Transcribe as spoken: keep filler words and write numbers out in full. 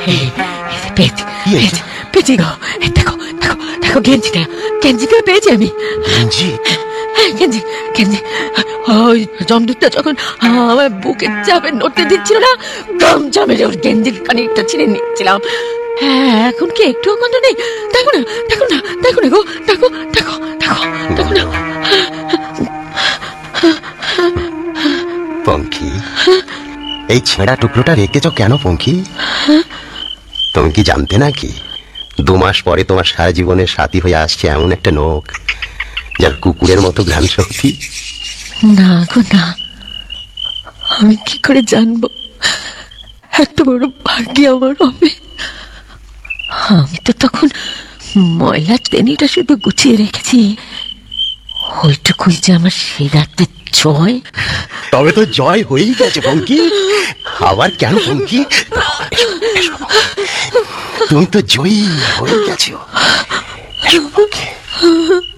পেয়েছি পেয়েছি পেয়েছি গো, দেখো দেখো দেখো গেঞ্জিটা গেঞ্জিটা পেয়েছি আমি। গেঞ্জি? হ্যাঁ গেঞ্জি গেঞ্জি। ওই জমদূতটা যখন আমার বুকে চাপে নড়তে দিচ্ছিল না, গামছা মেরে ওর গেঞ্জির খানিকটা ছিঁড়ে নিচ্ছিলাম। হ্যাঁ এখন কি একটুও গন্ধ নেই? দেখো না দেখো না দেখো না গো, দেখো দেখো দেখো দেখো না। পঙ্খী, এই ছেঁড়া টুকরোটা রেখেছ কেন পঙ্খী? তুমি কি জানতে নাকি দু মাস পরে তোমার সারা জীবনের সাথী হয়ে আসছে এমন একটা নখ যার কুকুরের মতো ঘ্রাণ শক্তি? না গো না, আমি কি করে জানবো এত বড় ভাগ্য আমার হবে? আমি তো তখন ময়লার টেনিটা শুধু গুছিয়ে রেখেছি, ওইটুকুই যে আমার সেই রাতে জয়। তবে তো জয় হয়েই গেছে পঙ্খী। আবার কেন পঙ্খী? তুমি তো জয়ী হয়ে গেছো।